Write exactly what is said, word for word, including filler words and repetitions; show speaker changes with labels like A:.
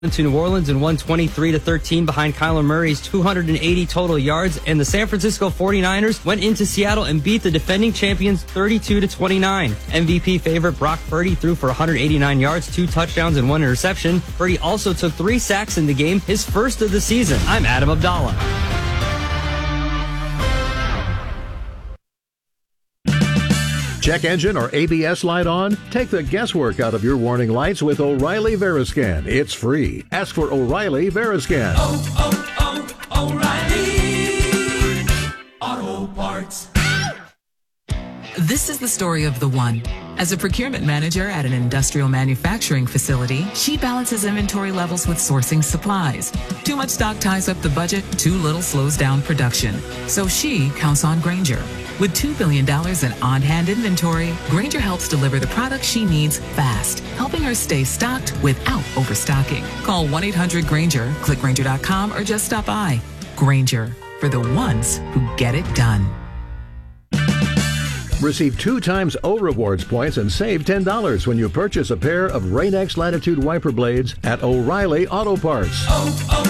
A: to New Orleans and won twenty-three to thirteen behind Kyler Murray's two hundred eighty total yards, and the San Francisco forty-niners went into Seattle and beat the defending champions thirty-two to twenty-nine. M V P favorite Brock Purdy threw for one hundred eighty-nine yards, two touchdowns, and one interception. Purdy also took three sacks in the game, his first of the season. I'm Adam Abdallah.
B: Check engine or A B S light on? Take the guesswork out of your warning lights with O'Reilly Veriscan. It's free. Ask for O'Reilly Veriscan.
C: Oh, oh, oh, O'Reilly Auto Parts.
D: This is the story of the one. As a procurement manager at an industrial manufacturing facility, she balances inventory levels with sourcing supplies. Too much stock ties up the budget, too little slows down production. So she counts on Grainger. With two billion dollars in on-hand inventory, Grainger helps deliver the products she needs fast, helping her stay stocked without overstocking. Call one eight hundred Grainger, click Grainger dot com, or just stop by. Grainger, for the ones who get it done.
B: Receive two times O Rewards points and save ten dollars when you purchase a pair of Rain-X Latitude wiper blades at O'Reilly Auto Parts.
C: Oh, oh,